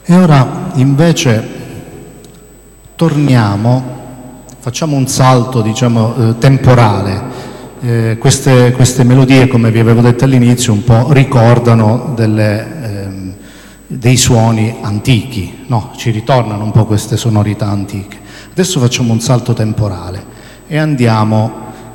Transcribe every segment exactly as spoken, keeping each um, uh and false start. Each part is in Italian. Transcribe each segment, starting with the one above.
E ora invece torniamo, facciamo un salto, diciamo, eh, temporale. Eh, queste, queste melodie, come vi avevo detto all'inizio, un po' ricordano delle, ehm, dei suoni antichi, no? Ci ritornano un po' queste sonorità antiche. Adesso facciamo un salto temporale e andiamo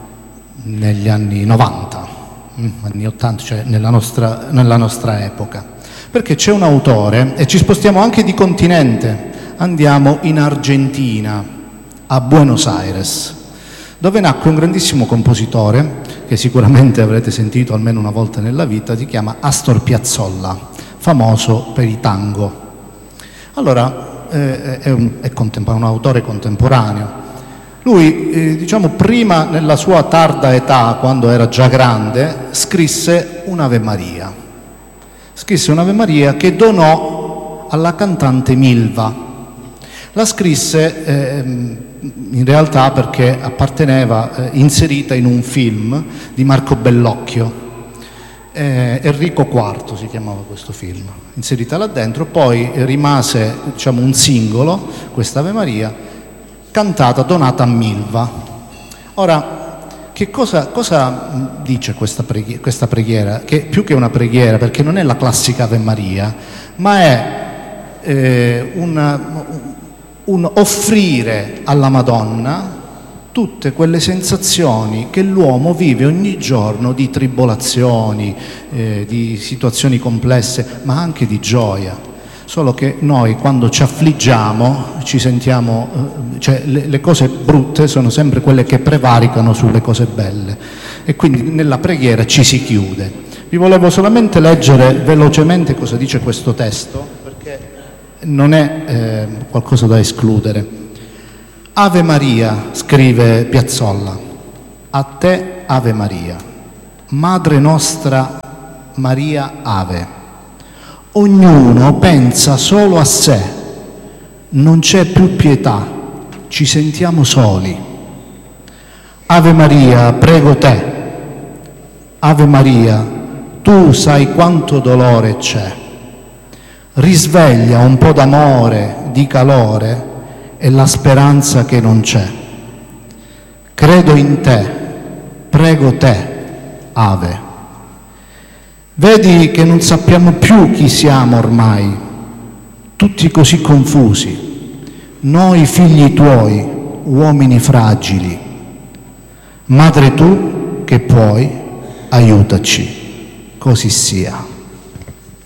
negli anni novanta, anni ottanta, cioè nella nostra, nella nostra epoca, perché c'è un autore, e ci spostiamo anche di continente, andiamo in Argentina, a Buenos Aires, dove nacque un grandissimo compositore che sicuramente avrete sentito almeno una volta nella vita. Si chiama Astor Piazzolla, famoso per i tango. Allora, eh, è, un, è un autore contemporaneo. Lui, eh, diciamo, prima, nella sua tarda età, quando era già grande, scrisse un'Ave Maria. Scrisse un'Ave Maria che donò alla cantante Milva. La scrisse eh, in realtà perché apparteneva, eh, inserita in un film di Marco Bellocchio, eh, Enrico quarto si chiamava questo film, inserita là dentro. Poi rimase, diciamo, un singolo, questa Ave Maria, cantata, donata a Milva. Ora, che cosa, cosa dice questa preghiera, questa preghiera? Che più che una preghiera, perché non è la classica Ave Maria, ma è eh, una... un offrire alla Madonna tutte quelle sensazioni che l'uomo vive ogni giorno di tribolazioni, eh, di situazioni complesse, ma anche di gioia. Solo che noi, quando ci affliggiamo, ci sentiamo, eh, cioè le, le cose brutte sono sempre quelle che prevaricano sulle cose belle, e quindi nella preghiera ci si chiude. Vi volevo solamente leggere velocemente cosa dice questo testo, perché non è eh, qualcosa da escludere. Ave Maria, scrive Piazzolla, a te Ave Maria, Madre nostra Maria Ave. Ognuno pensa solo a sé, non c'è più pietà, ci sentiamo soli. Ave Maria, prego te. Ave Maria, tu sai quanto dolore c'è. Risveglia un po' d'amore, di calore e la speranza che non c'è. Credo in te, prego te, Ave. Vedi che non sappiamo più chi siamo ormai, tutti così confusi, noi figli tuoi, uomini fragili. Madre tu che puoi, aiutaci, così sia.